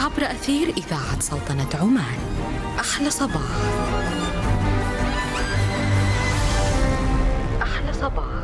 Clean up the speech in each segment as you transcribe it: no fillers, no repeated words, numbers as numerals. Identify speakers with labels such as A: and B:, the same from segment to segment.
A: عبر أثير إذاعة سلطنة عمان. أحلى صباح. أحلى صباح.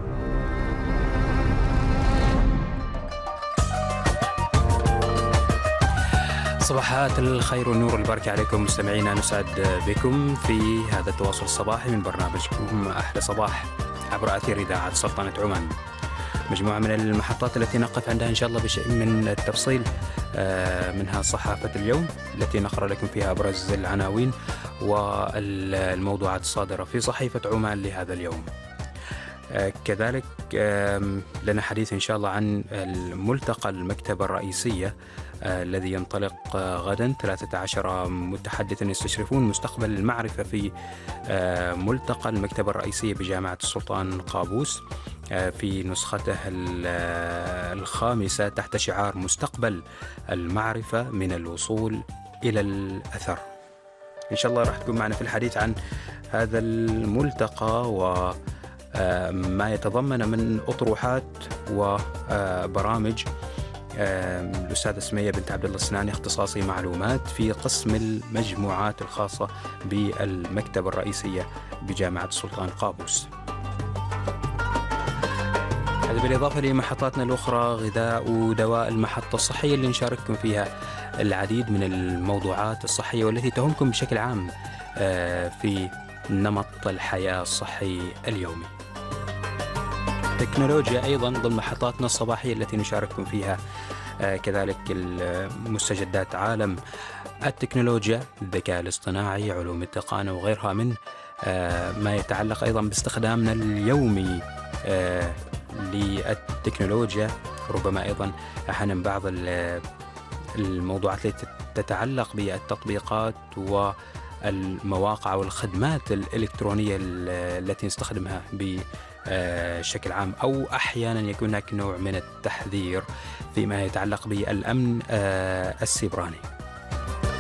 B: صباحات الخير والنور والبركة عليكم مستمعينا، نسعد بكم في هذا التواصل الصباحي من برنامجكم أحلى صباح عبر أثير إذاعة سلطنة عمان. مجموعة من المحطات التي نقف عندها إن شاء الله بشيء من التفصيل، منها صحافة اليوم التي نقرأ لكم فيها أبرز العناوين والموضوعات الصادرة في صحيفة عمان لهذا اليوم. كذلك لنا حديث إن شاء الله عن الملتقى المكتبة الرئيسية الذي ينطلق غدا. 13 متحدثا يستشرفون مستقبل المعرفة في ملتقى المكتبة الرئيسية بجامعة السلطان قابوس في نسخته الخامسة تحت شعار مستقبل المعرفة من الوصول إلى الأثر. إن شاء الله راح تكون معنا في الحديث عن هذا الملتقى وما يتضمن من أطروحات وبرامج. الأستاذة سمية بنت عبد الله السناني اختصاصي معلومات في قسم المجموعات الخاصة بالمكتبة الرئيسية بجامعة السلطان قابوس. هذا بالإضافة لمحطاتنا الأخرى غذاء ودواء، المحطة الصحية اللي نشارككم فيها العديد من الموضوعات الصحية والتي تهمكم بشكل عام في نمط الحياة الصحي اليومي. تكنولوجيا أيضا ضمن محطاتنا الصباحية التي نشارككم فيها، كذلك مستجدات عالم التكنولوجيا، الذكاء الاصطناعي، علوم التقنية وغيرها من ما يتعلق أيضا باستخدامنا اليومي للتكنولوجيا. ربما أيضا أحيانا بعض الموضوعات التي تتعلق بالتطبيقات والمواقع والخدمات الإلكترونية التي نستخدمها بشكل عام، أو أحيانا يكون هناك نوع من التحذير فيما يتعلق بالأمن السيبراني.